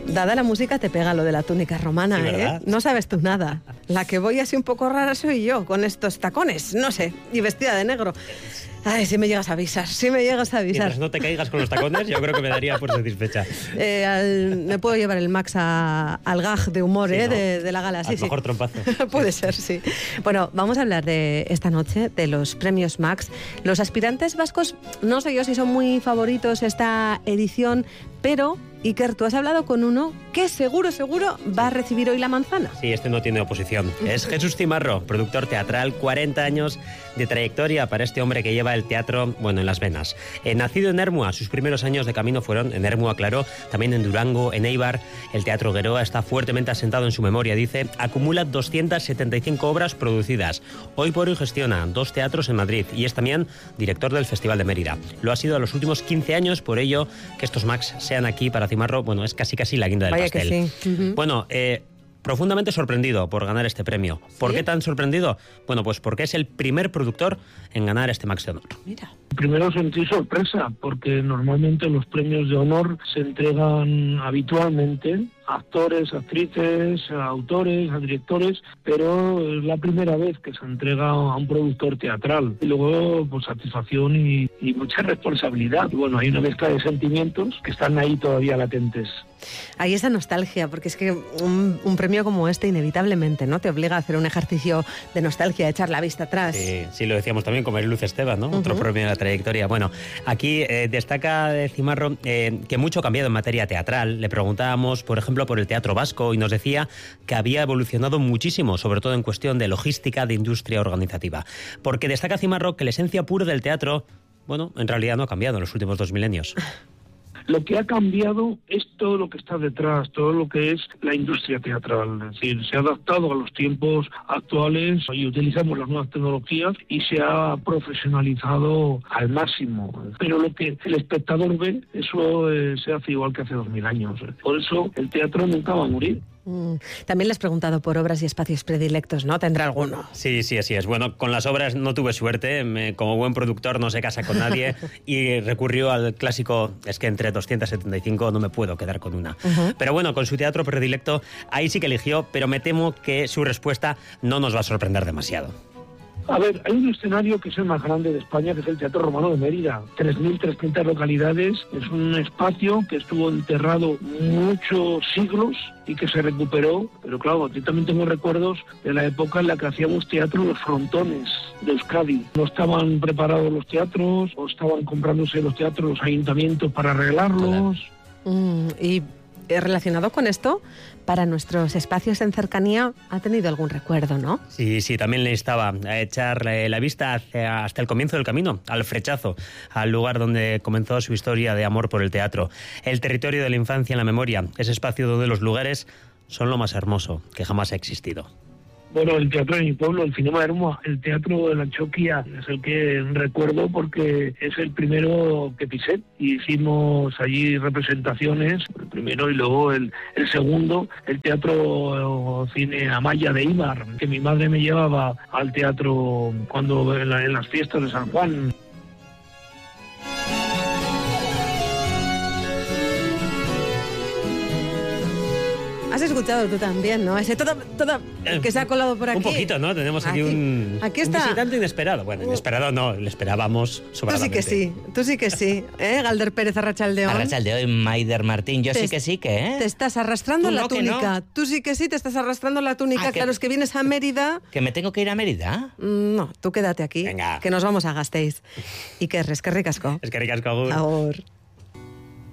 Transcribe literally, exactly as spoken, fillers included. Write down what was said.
dada la música te pega lo de la túnica romana, Sí, ¿eh? ¿verdad? No sabes tú nada. La que voy así un poco rara soy yo, con estos tacones, no sé, y vestida de negro. Ay, si me llegas a avisar, si me llegas a avisar. Mientras no te caigas con los tacones, yo creo que me daría por satisfecha. Eh, al- me puedo llevar el Max a- al gag de humor, Sí, ¿eh? ¿no? de, de la gala. Sí, Al sí. mejor trompazo. Puede ser, sí. Bueno, vamos a hablar de esta noche, de los premios Max. Los aspirantes vascos, no sé yo si son muy favoritos esta edición, pero, Iker, tú has hablado con uno que seguro, seguro va a recibir hoy la manzana. Sí, este no tiene oposición. Es Jesús Cimarro, productor teatral, cuarenta años de trayectoria para este hombre que lleva el teatro, bueno, en las venas. Eh, nacido en Ermua, sus primeros años de camino fueron en Ermua, claro, también en Durango, en Eibar. El Teatro Geroa está fuertemente asentado en su memoria, dice. Acumula doscientas setenta y cinco obras producidas. Hoy por hoy gestiona dos teatros en Madrid y es también director del Festival de Mérida. Lo ha sido a los últimos quince años, por ello que estos Max sean aquí para Cimarro, bueno, es casi casi la guinda del Vaya pastel. que sí. Uh-huh. Bueno, eh... profundamente sorprendido por ganar este premio. ¿Por ¿Sí? qué tan sorprendido? Bueno, pues porque es el primer productor en ganar este Max de Honor. Mira. Primero sentí sorpresa, porque normalmente los premios de honor se entregan habitualmente a actores, actrices, a autores, a directores, pero es la primera vez que se entrega a un productor teatral. Y luego, pues, satisfacción y, y mucha responsabilidad. Y bueno, hay una mezcla de sentimientos que están ahí todavía latentes. Hay esa nostalgia, porque es que un, un premio como este inevitablemente, ¿no? Te obliga a hacer un ejercicio de nostalgia, a echar la vista atrás. Sí, sí, lo decíamos también con Mariluz Esteban, ¿no? Uh-huh. Otro premio de la trayectoria. Bueno, aquí eh, destaca de Cimarro eh, que mucho ha cambiado en materia teatral. Le preguntábamos, por ejemplo, por el teatro vasco y nos decía que había evolucionado muchísimo, sobre todo en cuestión de logística, de industria organizativa. Porque destaca Cimarro que la esencia pura del teatro, bueno, en realidad no ha cambiado en los últimos dos milenios. Lo que ha cambiado es todo lo que está detrás, todo lo que es la industria teatral. Es decir, se ha adaptado a los tiempos actuales y utilizamos las nuevas tecnologías y se ha profesionalizado al máximo. Pero lo que el espectador ve, eso eh, se hace igual que hace dos mil años. Por eso el teatro nunca va a morir. Mm. También le has preguntado por obras y espacios predilectos, ¿no? Tendrá alguno. Sí, sí, así es. Bueno, con las obras no tuve suerte. Me, como buen productor no se casa con nadie y recurrió al clásico, es que entre doscientas setenta y cinco no me puedo quedar con una. Uh-huh. Pero bueno, con su teatro predilecto, ahí sí que eligió, pero me temo que su respuesta no nos va a sorprender demasiado. A ver, hay un escenario que es el más grande de España, que es el Teatro Romano de Mérida. tres mil trescientas localidades, es un espacio que estuvo enterrado muchos siglos y que se recuperó. Pero claro, yo también tengo recuerdos de la época en la que hacíamos teatro en los frontones de Euskadi. No estaban preparados los teatros, o estaban comprándose los teatros los ayuntamientos para arreglarlos. Mm, y relacionado con esto, para nuestros espacios en cercanía, ha tenido algún recuerdo, ¿no? Sí, sí, también le instaba a echar la vista hacia, hasta el comienzo del camino, al Frechazo, al lugar donde comenzó su historia de amor por el teatro. El territorio de la infancia en la memoria, ese espacio donde los lugares son lo más hermoso que jamás ha existido. Bueno, el teatro de mi pueblo, el Cinema de Ermua, el teatro de la Choquia, es el que recuerdo porque es el primero que pisé. Hicimos allí representaciones, el primero y luego el, el segundo, el teatro Cine Amaya de Eibar, que mi madre me llevaba al teatro cuando en, la, en las fiestas de San Juan. Has escuchado tú también, ¿no? Ese todo, todo que se ha colado por aquí. Un poquito, ¿no? Tenemos aquí, aquí un, aquí está. un visitante inesperado. Bueno, inesperado no, le esperábamos sobradamente. Tú sí que sí, tú sí que sí. ¿Eh? Galder Pérez Arrachaldeón. Arrachaldeón, Maider Martín, yo te sí que sí que, ¿eh? Te estás arrastrando ¿Tú la no, túnica. no? Tú sí que sí te estás arrastrando la túnica. Ah, claro, que... es que vienes a Mérida. ¿Que me tengo que ir a Mérida? No, tú quédate aquí. Venga. Que nos vamos a Gasteiz. Y que es que ricasco. Es que ricasco, agur. Agur.